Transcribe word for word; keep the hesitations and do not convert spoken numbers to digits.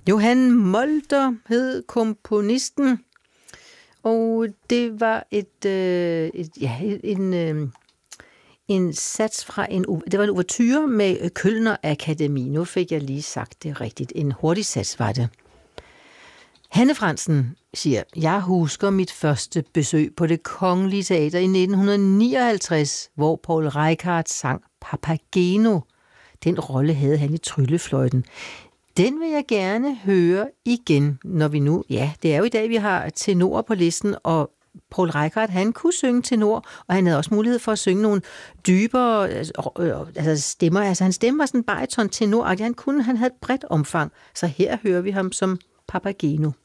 Johan Molter hed komponisten, og det var et, øh, et ja, en, øh, en sats fra en, det var en ouverture med Kølner Akademi. Nu fik jeg lige sagt det rigtigt. En hurtig sats var det. Hanne Fransen siger, jeg husker mit første besøg på Det Kongelige Teater i nitten nioghalvtreds, hvor Poul Reichhardt sang Papageno. Den rolle havde han i Tryllefløjten. Den vil jeg gerne høre igen, når vi nu... Ja, det er jo i dag, vi har tenorer på listen, og Poul Reichhardt, han kunne synge tenor, og han havde også mulighed for at synge nogle dybere altså stemmer. Altså hans stemme var sådan bariton tenor, og han kunne, han havde et bredt omfang. Så her hører vi ham som Papageno.